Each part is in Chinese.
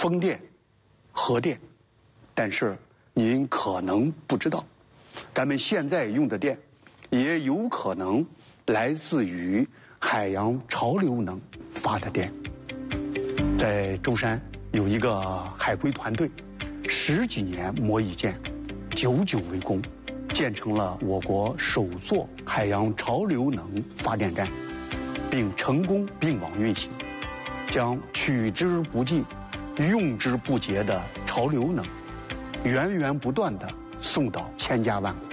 风电、核电，但是您可能不知道，咱们现在用的电也有可能来自于海洋潮流能发的电。在舟山有一个海龟团队，10几年磨一剑，久久为功，建成了我国首座海洋潮流能发电站，并成功并网运行，将取之不尽、用之不竭的潮流能源源不断地送到千家万户。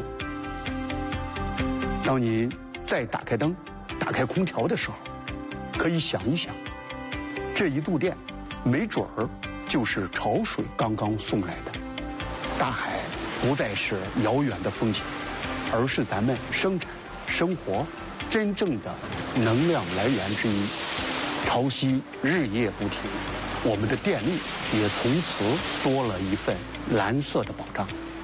当您再打开灯、打开空调的时候，可以想一想，这一度电没准儿就是潮水刚刚送来的。大海不再是遥远的风景，而是咱们生产生活真正的能量来源之一。潮汐日夜不停，我们的电力也从此多了一份蓝色的保障。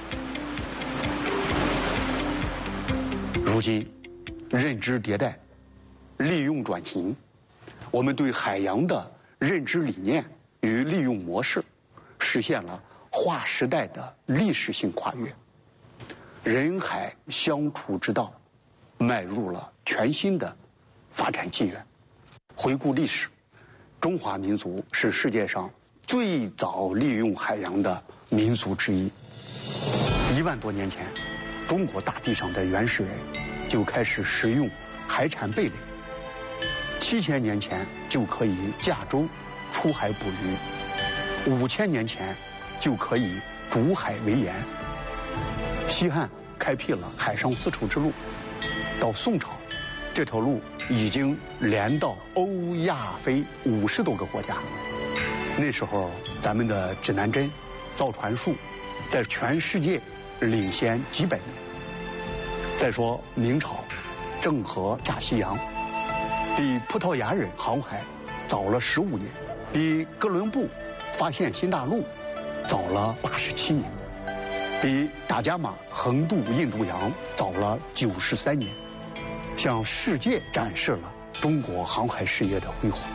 如今，认知迭代，利用转型，我们对海洋的认知理念与利用模式实现了划时代的历史性跨越，人海相处之道迈入了全新的发展纪元。回顾历史，中华民族是世界上最早利用海洋的民族之一。1万多年前，中国大地上的原始人就开始食用海产贝类，7000年前就可以驾舟出海捕鱼，5000年前就可以逐海为盐。西汉开辟了海上丝绸之路，到宋朝，这条路已经连到欧亚非50多个国家。那时候咱们的指南针、造船术在全世界领先几百年。再说明朝郑和下西洋，比葡萄牙人航海早了15年，比哥伦布发现新大陆早了87年，比达伽马横渡印度洋早了93年，向世界展示了中国航海事业的辉煌。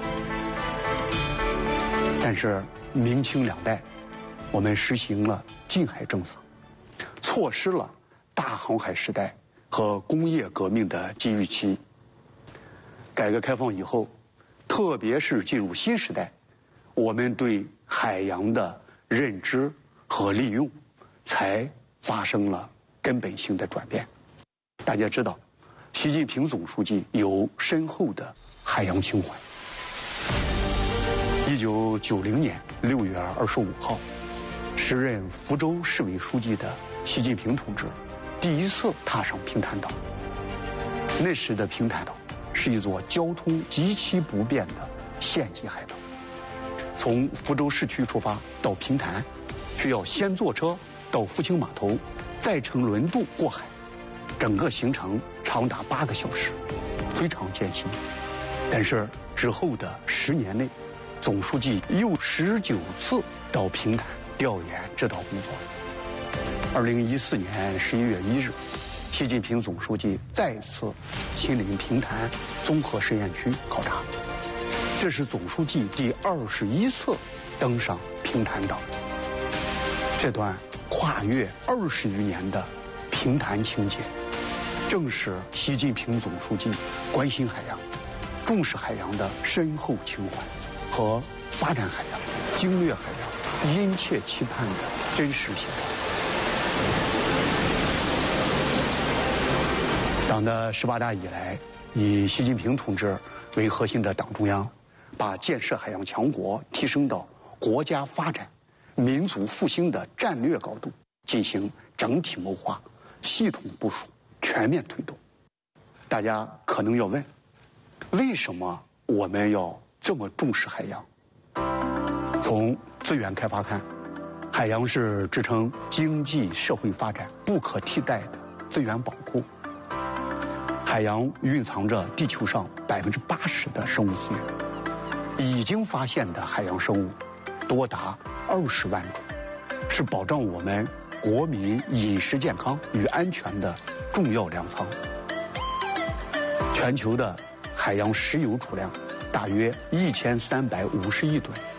但是明清2代，我们实行了禁海政策，错失了大航海时代和工业革命的机遇期。改革开放以后，特别是进入新时代，我们对海洋的认知和利用才发生了根本性的转变。大家知道，习近平总书记有深厚的海洋情怀。1990年6月25号，时任福州市委书记的习近平同志第一次踏上平潭岛。那时的平潭岛是一座交通极其不便的县级海岛，从福州市区出发到平潭，需要先坐车到福清码头，再乘轮渡过海，整个行程长达8个小时，非常艰辛。但是之后的10年内，总书记又19次到平潭调研指导工作。2014年11月1日，习近平总书记再次亲临平潭综合实验区考察，这是总书记第21次登上平潭岛。这段跨越20余年的平潭情结，正是习近平总书记关心海洋、重视海洋的深厚情怀和发展海洋、经略海洋殷切期盼的真实写照。党的18大以来，以习近平同志为核心的党中央，把建设海洋强国提升到国家发展、民族复兴的战略高度，进行整体谋划、系统部署、全面推动。大家可能要问，为什么我们要这么重视海洋？从资源开发看，海洋是支撑经济社会发展不可替代的资源宝库。海洋蕴藏着地球上80%的生物资源，已经发现的海洋生物多达20万种，是保障我们国民饮食健康与安全的重要粮仓。全球的海洋石油储量大约1350亿吨，